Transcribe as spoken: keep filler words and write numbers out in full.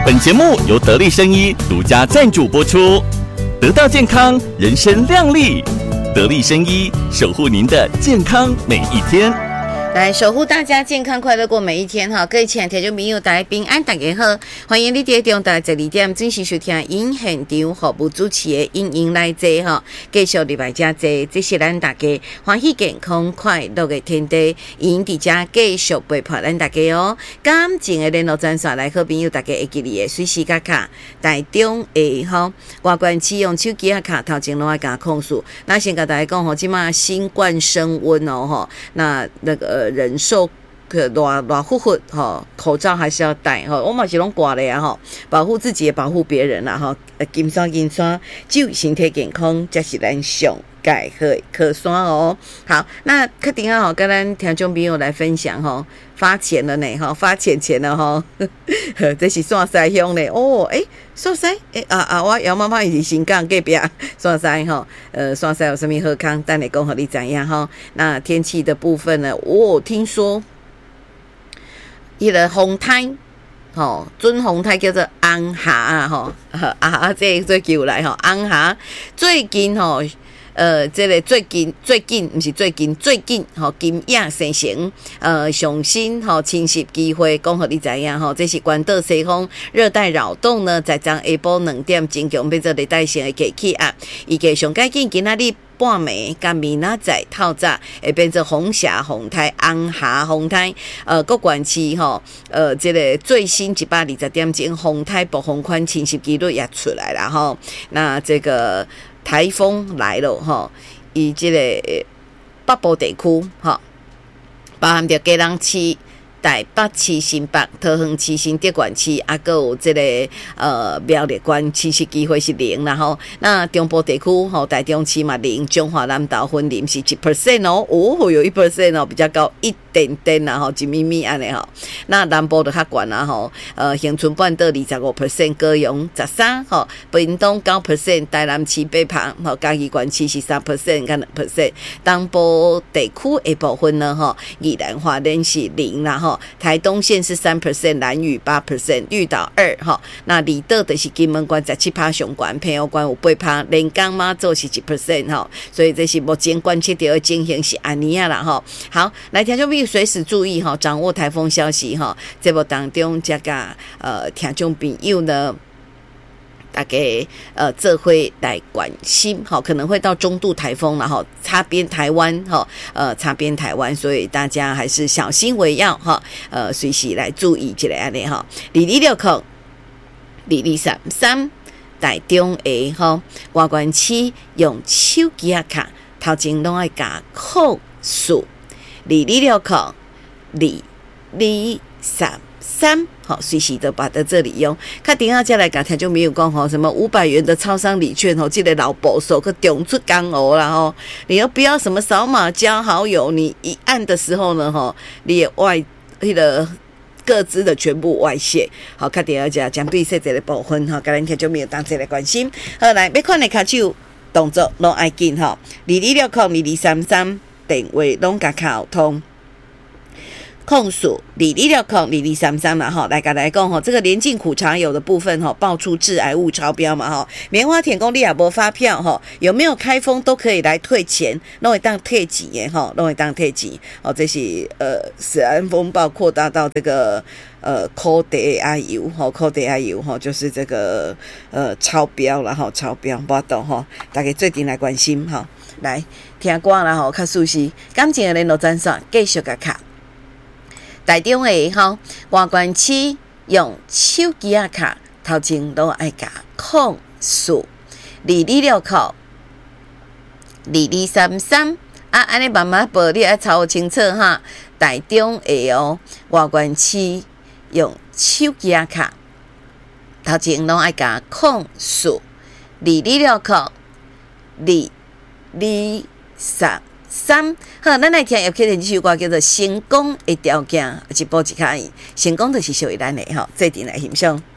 本节目由得力生医独家赞助播出，得到健康，人生亮丽。得力生医，守护您的健康每一天。 来守护大家健康快乐过每一天哈！各位亲爱的听众朋友，大家平安，大家好，欢迎你在中台十二点准时收听因现场服务主持的因因来坐哈，继续礼拜加坐，这是咱大家欢喜健康快乐的天地，因伫遮继续陪伴咱大家哦。感情的联络专线来，好朋友大家会记哩的随时卡卡，台中的吼外观市用手机啊卡头前拢爱甲控诉。那先甲大家讲吼，即马新冠升温哦吼，那那个。人受热热乎乎哈，口罩还是要戴哈。我嘛是拢挂咧啊哈，保护自己也保护别人啦哈。金山金山，就身体健康才是咱上盖好靠山哦。好，那确定啊哈，跟咱听众朋友来分享哈，发钱了呢哈，发钱钱了哈，这是线西乡呢哦，诶、欸，线西诶、欸、啊啊，我姚妈妈是新港隔壁线西哈，呃，线西有什么好康？等下讲互你知影哈。那天气的部分呢，我、哦、听说迄个风台。吼，准风台叫做红霞啊，吼啊啊，这这叫来吼，红霞最近吼，呃，这个最近最近不是最近最近吼，金亚生成呃上新吼侵袭机会，讲互你知影吼，这是关岛西方热带扰动呢，在昨下晡两点增强变做热带性的低气压，伊个上解紧今仔日。半暝甲明仔载透早会变成红霞红台、红霞红台，呃，各县市吼，呃，这个最新一百二十点钟红台暴风圈侵袭几率也出来了吼。那这个台风来了吼，以这个北部地区吼，包含着基隆市。台北市、新北、桃园市、新竹县市，啊，还有这个呃苗栗县，其实机会是零，然后那中部地区吼，台中市嘛零，中华南岛分零是一 percent 哦，哦有一 percent 哦，比较高一点点啦吼，一咪咪安尼吼。那南部就较悬啦吼，呃，恒春半岛二十五 percent， 高雄十三吼，屏东九 percent， 台南市北旁吼，嘉义县市是三 percent 跟两 percent， 东部地区的部分呢吼，宜兰花莲是零啦吼。台东县是 百分之三， 兰屿 百分之八， 绿岛二哈，那离岛的是金门县十七趴上悬，澎湖县有八趴，连江妈祖是一 percent 哈，所以这是目前观测到的情形是安尼啊啦哈。好，来听众朋友随时注意哈，掌握台风消息哈。节目当中，这个呃听众朋友呢。大家呃，这会来关心哈，可能会到中度台风然后擦边台湾哈，呃，擦边台湾，所以大家还是小心为要哈，呃，随时来注意一下呢哈。二二六空，二二三三，台中的哈，外关市用手机啊卡，头前拢爱加控数，二二六空，二二三三。好，随时都把在这里用。看顶下再来讲，听就没有讲吼，什么五百元的超商礼券吼，这个老保守个中出港哦啦吼，你要不要什么扫码加好友？你一按的时候呢，吼，你也外那个各自的全部外泄。好，看顶下讲将对设置的部分哈，个人听就没有当这来关心。好，来要看的卡手动作拢爱紧哈，二二六空二二三三电话拢甲卡通。控诉二二六控二二三三嘛哈，来跟来讲哈，这个连进苦茶油的部分哈，爆出致癌物超标嘛哈，棉花田公利亚波发票哈，有没有开封都可以来退钱，弄一当退钱耶哈，弄一当退钱哦，这是呃，食安风暴扩大到这个呃，口德阿油哈，口德阿油哈，就是这个呃超标了哈，超标，不懂哈，大家最近来关心哈，来听歌啦哈，较熟悉，感情的联络专线继续甲卡。台中的吼，外关市用手机啊卡，头前都爱加控数二二六扣二二三三啊，安尼慢慢报你爱抄清楚哈。台中的哦，外关市用手机啊卡，头前都爱加控数二二六扣二二三。三好，咱来听叶启田这首歌叫做《成功的条件》，一步一脚印，成功就是属于咱的吼，这点来欣赏。